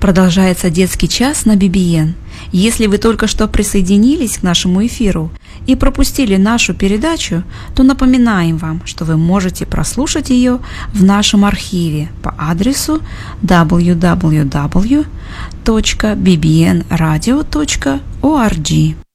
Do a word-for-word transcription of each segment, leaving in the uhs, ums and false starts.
Продолжается детский час на би би эн. Если вы только что присоединились к нашему эфиру и пропустили нашу передачу, то напоминаем вам, что вы можете прослушать ее в нашем архиве по адресу дабл ю дабл ю дабл ю точка би би эн радио точка орг.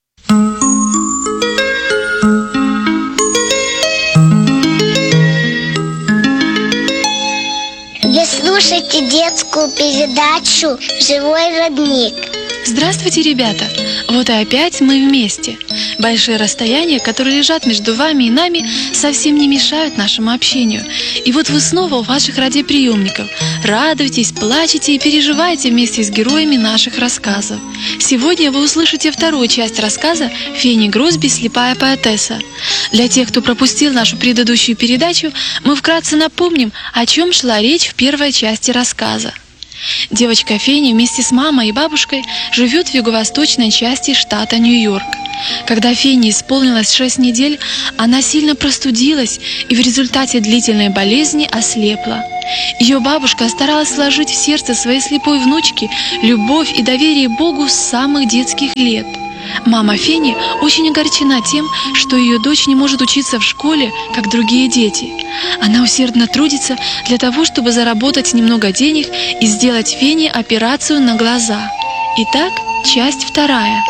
Вы слушаете детскую передачу «Живой родник». Здравствуйте, ребята! Вот и опять мы вместе. Большие расстояния, которые лежат между вами и нами, совсем не мешают нашему общению. И вот вы снова у ваших радиоприемников. Радуйтесь, плачете и переживайте вместе с героями наших рассказов. Сегодня вы услышите вторую часть рассказа «Фенни Гросби. Слепая поэтесса». Для тех, кто пропустил нашу предыдущую передачу, мы вкратце напомним, о чем шла речь в первой части рассказа. Девочка Фенни вместе с мамой и бабушкой живет в юго-восточной части штата Нью-Йорк. Когда Фенни исполнилось шесть недель, она сильно простудилась и в результате длительной болезни ослепла. Ее бабушка старалась вложить в сердце своей слепой внучки любовь и доверие Богу с самых детских лет. Мама Фенни очень огорчена тем, что ее дочь не может учиться в школе, как другие дети. Она усердно трудится для того, чтобы заработать немного денег и сделать Фенни операцию на глаза. Итак, часть вторая.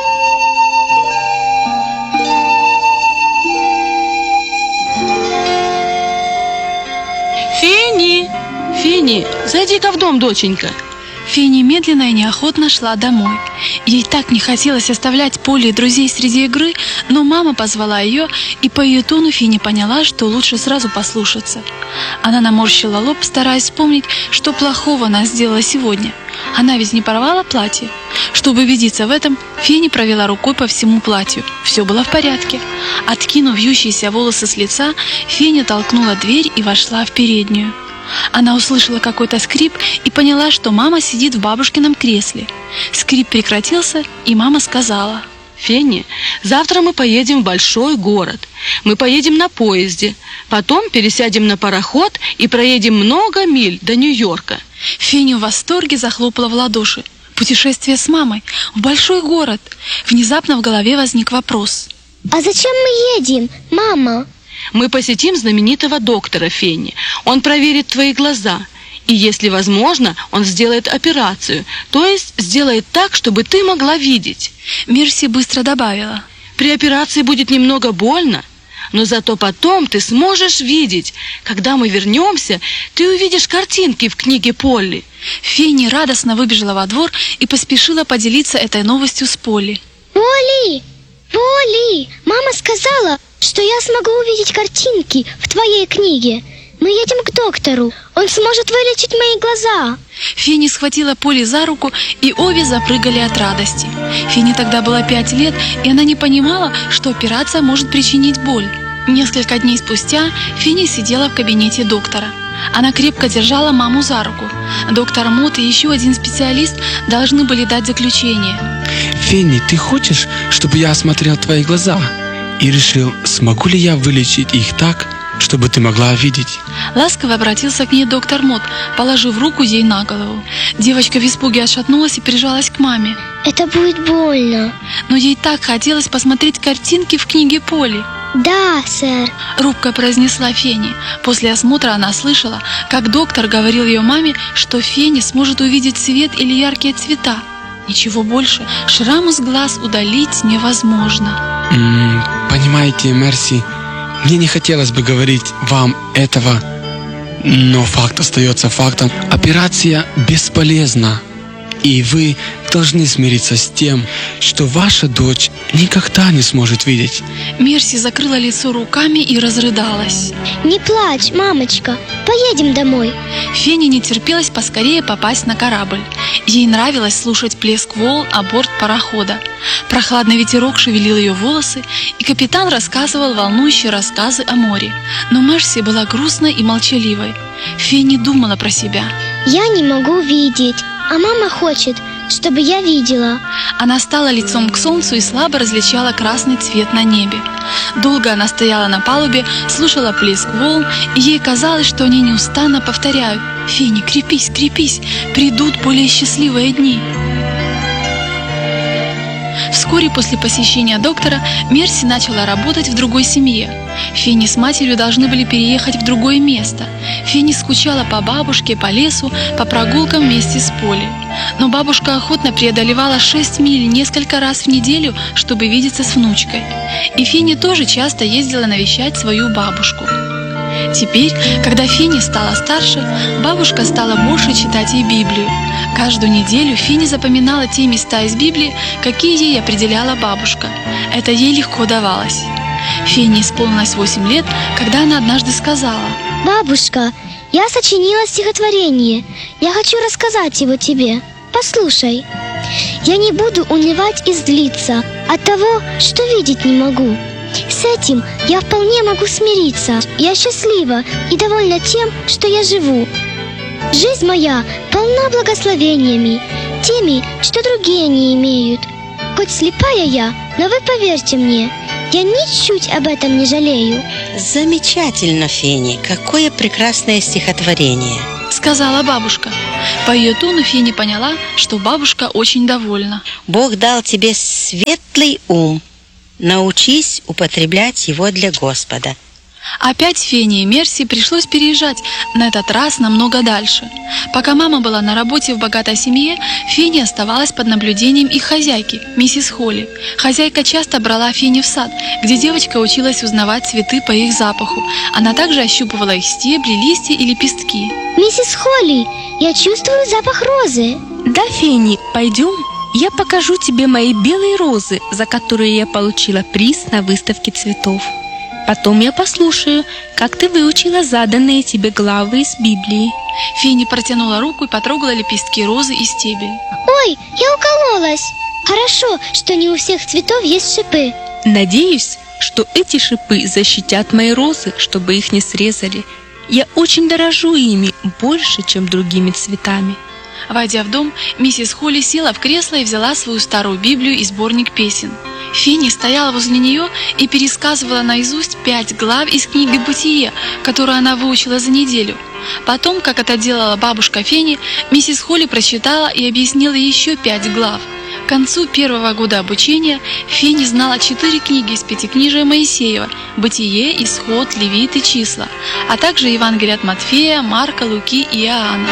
Фенни! Фенни, зайди-ка в дом, доченька. Фенни медленно и неохотно шла домой. Ей так не хотелось оставлять Полли и друзей среди игры, но мама позвала ее, и по ее тону Фенни поняла, что лучше сразу послушаться. Она наморщила лоб, стараясь вспомнить, что плохого она сделала сегодня. Она ведь не порвала платье. Чтобы убедиться в этом, Фенни провела рукой по всему платью. Все было в порядке. Откинув вьющиеся волосы с лица, Фенни толкнула дверь и вошла в переднюю. Она услышала какой-то скрип и поняла, что мама сидит в бабушкином кресле. Скрип прекратился, и мама сказала: Фенни, завтра мы поедем в большой город. Мы поедем на поезде, потом пересядем на пароход и проедем много миль до Нью-Йорка. Фенни в восторге захлопала в ладоши. Путешествие с мамой в большой город. Внезапно в голове возник вопрос: А зачем мы едем, мама? Мы посетим знаменитого доктора, Фенни. Он проверит твои глаза. И, если возможно, он сделает операцию. То есть сделает так, чтобы ты могла видеть. Мерси быстро добавила: При операции будет немного больно, но зато потом ты сможешь видеть. Когда мы вернемся, ты увидишь картинки в книге Полли. Фенни радостно выбежала во двор и поспешила поделиться этой новостью с Полли. Полли! Полли! Мама сказала, что я смогу увидеть картинки в твоей книге. Мы едем к доктору. Он сможет вылечить мои глаза. Фенни схватила Полли за руку, и обе запрыгали от радости. Фенни тогда было пять лет, и она не понимала, что операция может причинить боль. Несколько дней спустя Фенни сидела в кабинете доктора. Она крепко держала маму за руку. Доктор Мот и еще один специалист должны были дать заключение. Фенни, ты хочешь, чтобы я осмотрел твои глаза и решил, смогу ли я вылечить их так, чтобы ты могла видеть? Ласково обратился к ней доктор Мот, положив руку ей на голову. Девочка в испуге отшатнулась и прижалась к маме. Это будет больно. Но ей так хотелось посмотреть картинки в книге Полли. Да, сэр. Робко произнесла Фенни. После осмотра она слышала, как доктор говорил ее маме, что Фенни сможет увидеть цвет или яркие цвета. Ничего больше шраму с глаз удалить невозможно. М-м, понимаете, Мерси, мне не хотелось бы говорить вам этого, но факт остается фактом. Операция бесполезна, и вы должны смириться с тем, что ваша дочь никогда не сможет видеть. Мерси закрыла лицо руками и разрыдалась. Не плачь, мамочка, поедем домой. Фенни не терпелось поскорее попасть на корабль. Ей нравилось слушать плеск волн о борт парохода. Прохладный ветерок шевелил ее волосы, и капитан рассказывал волнующие рассказы о море. Но Мерси была грустной и молчаливой. Фенни думала про себя. Я не могу видеть, а мама хочет, чтобы я видела. Она стала лицом к солнцу и слабо различала красный цвет на небе. Долго она стояла на палубе, слушала плеск волн, и ей казалось, что они неустанно повторяют: «Фенни, крепись, крепись, придут более счастливые дни». Вскоре после посещения доктора Мерси начала работать в другой семье. Фенни с матерью должны были переехать в другое место. Фенни скучала по бабушке, по лесу, по прогулкам вместе с Полли. Но бабушка охотно преодолевала шесть миль несколько раз в неделю, чтобы видеться с внучкой. И Фенни тоже часто ездила навещать свою бабушку. Теперь, когда Фенни стала старше, бабушка стала больше читать ей Библию. Каждую неделю Фенни запоминала те места из Библии, какие ей определяла бабушка. Это ей легко давалось. Фенни исполнилось восемь лет, когда она однажды сказала: «Бабушка, я сочинила стихотворение. Я хочу рассказать его тебе. Послушай. Я не буду унывать и злиться от того, что видеть не могу. С этим я вполне могу смириться. Я счастлива и довольна тем, что я живу. Жизнь моя полна благословениями, теми, что другие не имеют. Хоть слепая я, но вы поверьте мне, я ничуть об этом не жалею». Замечательно, Фенни, какое прекрасное стихотворение, сказала бабушка. По ее тону Фенни поняла, что бабушка очень довольна. Бог дал тебе светлый ум. Научись употреблять его для Господа. Опять Фенни и Мерси пришлось переезжать, на этот раз намного дальше. Пока мама была на работе в богатой семье, Фенни оставалась под наблюдением их хозяйки, миссис Холли. Хозяйка часто брала Фенни в сад, где девочка училась узнавать цветы по их запаху. Она также ощупывала их стебли, листья и лепестки. «Миссис Холли, я чувствую запах розы». «Да, Фенни, пойдем. Я покажу тебе мои белые розы, за которые я получила приз на выставке цветов. Потом я послушаю, как ты выучила заданные тебе главы из Библии». Фенни протянула руку и потрогала лепестки розы и стебель. «Ой, я укололась! Хорошо, что не у всех цветов есть шипы». «Надеюсь, что эти шипы защитят мои розы, чтобы их не срезали. Я очень дорожу ими больше, чем другими цветами». Войдя в дом, миссис Холли села в кресло и взяла свою старую Библию и сборник песен. Фенни стояла возле нее и пересказывала наизусть пять глав из книги «Бытие», которую она выучила за неделю. Потом, как это делала бабушка Фенни, миссис Холли прочитала и объяснила еще пять глав. К концу первого года обучения Фенни знала четыре книги из Пятикнижия Моисеева: «Бытие», «Исход», «Левит» и «Числа», а также Евангелие от Матфея, Марка, Луки и Иоанна.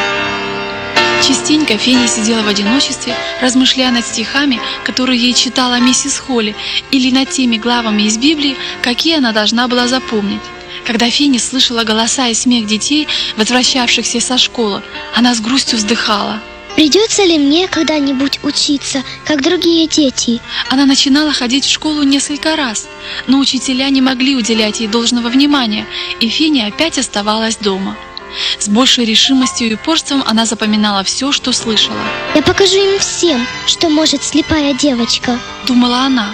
Частенько Фенни сидела в одиночестве, размышляя над стихами, которые ей читала миссис Холли, или над теми главами из Библии, какие она должна была запомнить. Когда Фенни слышала голоса и смех детей, возвращавшихся со школы, она с грустью вздыхала. «Придется ли мне когда-нибудь учиться, как другие дети?» Она начинала ходить в школу несколько раз, но учителя не могли уделять ей должного внимания, и Фенни опять оставалась дома. С большей решимостью и упорством она запоминала все, что слышала. «Я покажу им всем, что может слепая девочка», — думала она.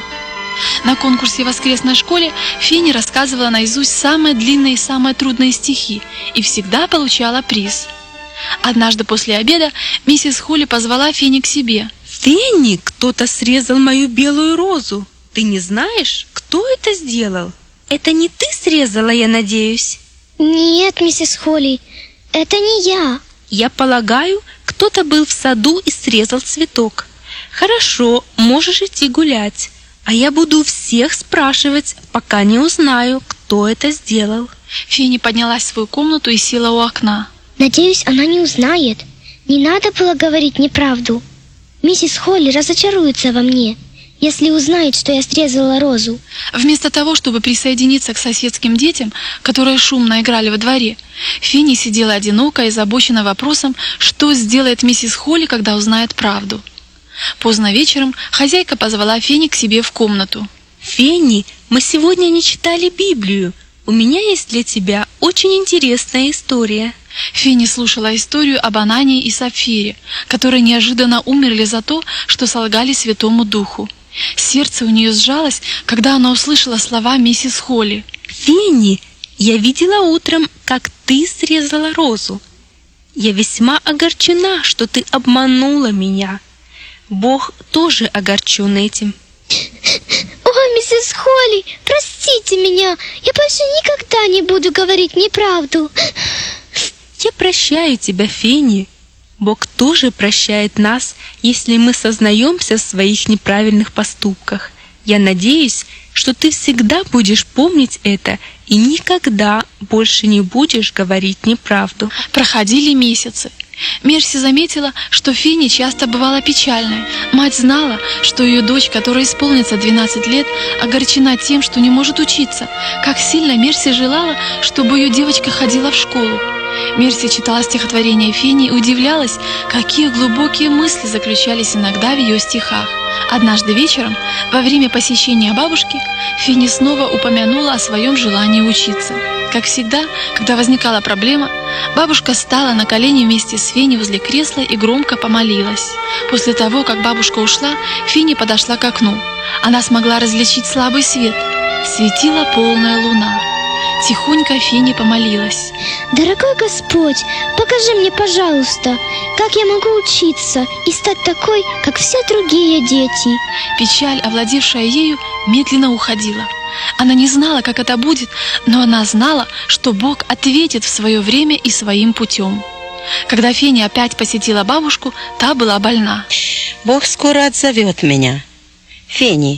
На конкурсе в воскресной школе Фенни рассказывала наизусть самые длинные и самые трудные стихи и всегда получала приз. Однажды после обеда миссис Холли позвала Фенни к себе. «Фенни, кто-то срезал мою белую розу. Ты не знаешь, кто это сделал? Это не ты срезала, я надеюсь?» «Нет, миссис Холли, это не я». «Я полагаю, кто-то был в саду и срезал цветок. Хорошо, можешь идти гулять, а я буду всех спрашивать, пока не узнаю, кто это сделал». Фенни поднялась в свою комнату и села у окна. «Надеюсь, она не узнает. Не надо было говорить неправду. Миссис Холли разочаруется во мне, если узнает, что я срезала розу». Вместо того, чтобы присоединиться к соседским детям, которые шумно играли во дворе, Фенни сидела одиноко и озабочена вопросом, что сделает миссис Холли, когда узнает правду. Поздно вечером хозяйка позвала Фенни к себе в комнату. «Фенни, мы сегодня не читали Библию. У меня есть для тебя очень интересная история». Фенни слушала историю об Анании и Сапфире, которые неожиданно умерли за то, что солгали Святому Духу. Сердце у нее сжалось, когда она услышала слова миссис Холли. «Фенни, я видела утром, как ты срезала розу. Я весьма огорчена, что ты обманула меня. Бог тоже огорчен этим. О, миссис Холли, простите меня. Я больше никогда не буду говорить неправду. Я прощаю тебя, Фенни. Бог тоже прощает нас, если мы сознаемся в своих неправильных поступках. Я надеюсь, что ты всегда будешь помнить это и никогда больше не будешь говорить неправду. Проходили месяцы. Мерси заметила, что Фенни часто бывала печальной. Мать знала, что ее дочь, которой исполнится двенадцать лет, огорчена тем, что не может учиться. Как сильно Мерси желала, чтобы ее девочка ходила в школу. Мерси читала стихотворение Фенни и удивлялась, какие глубокие мысли заключались иногда в ее стихах. Однажды вечером, во время посещения бабушки, Фенни снова упомянула о своем желании учиться. Как всегда, когда возникала проблема, бабушка стала на колени вместе с Фенни возле кресла и громко помолилась. После того, как бабушка ушла, Фенни подошла к окну. Она смогла различить слабый свет. Светила полная луна. Тихонько Фенни помолилась. Дорогой Господь, покажи мне, пожалуйста, как я могу учиться и стать такой, как все другие дети. Печаль, овладевшая ею, медленно уходила. Она не знала, как это будет, но она знала, что Бог ответит в свое время и своим путем. Когда Фенни опять посетила бабушку, та была больна. Бог скоро отзовет меня. Фенни,